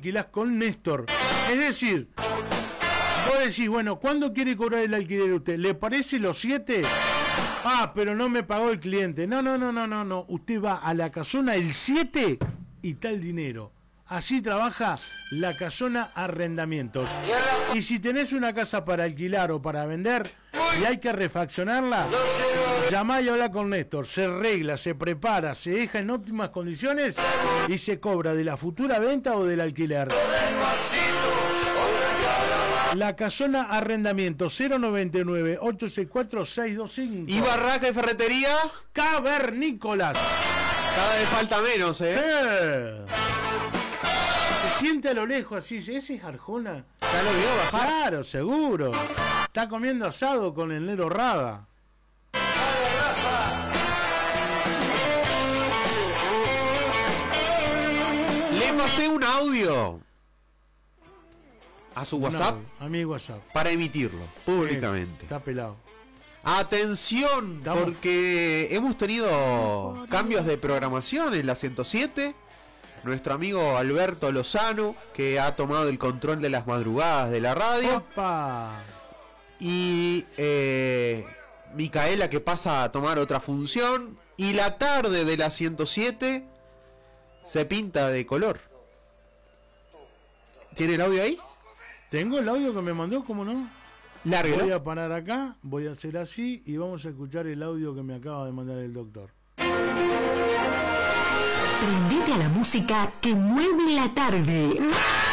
alquilás con Néstor. Es decir, vos decís, bueno, ¿cuándo quiere cobrar el alquiler usted? ¿Le parece los 7? Ah, pero no me pagó el cliente. No. Usted va a la casona el 7 y está el dinero. Así trabaja la Casona Arrendamientos. Y si tenés una casa para alquilar o para vender y hay que refaccionarla, llamá y habla con Néstor. Se arregla, se prepara, se deja en óptimas condiciones y se cobra de la futura venta o del alquiler. La Casona Arrendamientos 099-864-625. ¿Y barraca y ferretería? Cavernícolas. Cada vez falta menos, Se siente a lo lejos así, ese es Arjona. ¿Ya lo vio bajar? Claro, seguro. Está comiendo asado con el Nero Rada. Le pasé un audio a su WhatsApp. No, a mi WhatsApp. Para emitirlo públicamente. Está pelado. Atención, porque hemos tenido cambios de programación en la 107. Nuestro amigo Alberto Lozano, que ha tomado el control de las madrugadas de la radio. ¡Opa! Y Micaela, que pasa a tomar otra función. Y la tarde de la 107 se pinta de color. ¿Tiene el audio ahí? Tengo el audio que me mandó, ¿cómo no? Lárguelo. Voy a parar acá, voy a hacer así y vamos a escuchar el audio que me acaba de mandar el doctor. Prendete a la música que mueve la tarde.